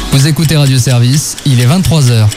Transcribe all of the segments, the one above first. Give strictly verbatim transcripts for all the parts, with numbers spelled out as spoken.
Vous écoutez Radio Service, il est vingt-trois heures.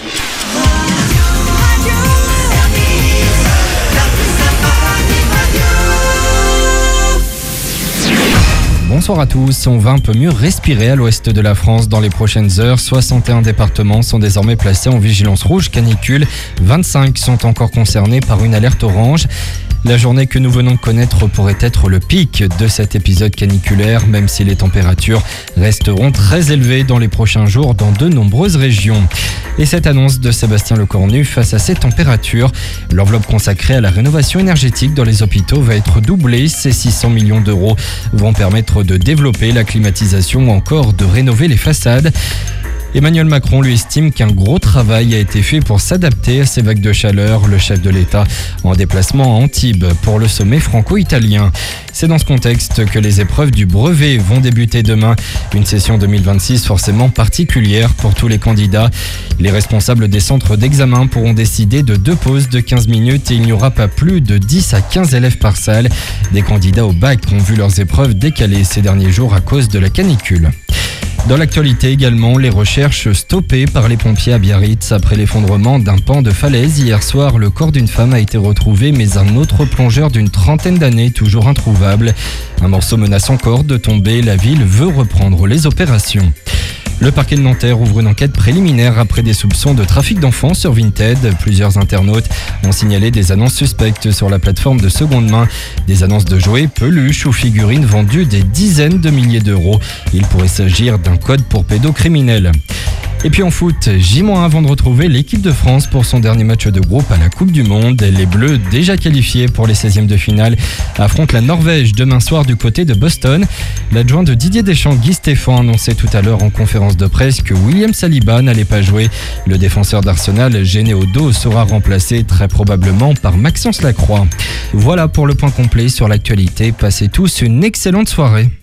Bonsoir à tous, on va un peu mieux respirer à l'ouest de la France dans les prochaines heures. soixante et un départements sont désormais placés en vigilance rouge canicule. vingt-cinq sont encore concernés par une alerte orange. La journée que nous venons de connaître pourrait être le pic de cet épisode caniculaire, même si les températures resteront très élevées dans les prochains jours dans de nombreuses régions. Et cette annonce de Sébastien Lecornu face à ces températures, l'enveloppe consacrée à la rénovation énergétique dans les hôpitaux va être doublée. Ces six cents millions d'euros vont permettre de développer la climatisation ou encore de rénover les façades. Emmanuel Macron lui estime qu'un gros travail a été fait pour s'adapter à ces vagues de chaleur. Le chef de l'État en déplacement à Antibes pour le sommet franco-italien. C'est dans ce contexte que les épreuves du brevet vont débuter demain. Une session deux mille vingt-six forcément particulière pour tous les candidats. Les responsables des centres d'examen pourront décider de deux pauses de quinze minutes et il n'y aura pas plus de dix à quinze élèves par salle. Des candidats au bac ont vu leurs épreuves décalées ces derniers jours à cause de la canicule. Dans l'actualité également, les recherches stoppées par les pompiers à Biarritz après l'effondrement d'un pan de falaise. Hier soir, le corps d'une femme a été retrouvé, mais un autre plongeur d'une trentaine d'années toujours introuvable. Un morceau menace encore de tomber. La ville veut reprendre les opérations. Le parquet de Nanterre ouvre une enquête préliminaire après des soupçons de trafic d'enfants sur Vinted. Plusieurs internautes ont signalé des annonces suspectes sur la plateforme de seconde main. Des annonces de jouets, peluches ou figurines vendues des dizaines de milliers d'euros. Il pourrait s'agir d'un code pour pédocriminels. Et puis en foot, J un avant de retrouver l'équipe de France pour son dernier match de groupe à la Coupe du Monde. Les Bleus, déjà qualifiés pour les seizièmes de finale, affrontent la Norvège demain soir du côté de Boston. L'adjoint de Didier Deschamps, Guy Stéphane, annonçait tout à l'heure en conférence de presse que William Saliba n'allait pas jouer. Le défenseur d'Arsenal, gêné au dos, sera remplacé très probablement par Maxence Lacroix. Voilà pour le point complet sur l'actualité. Passez tous une excellente soirée.